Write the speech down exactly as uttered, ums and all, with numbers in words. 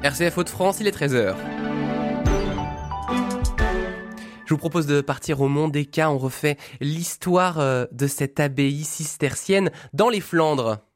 R C F Hauts-de-France, il est treize heures. Je vous propose de partir au Mont des Cats. On refait l'histoire de cette abbaye cistercienne dans les Flandres.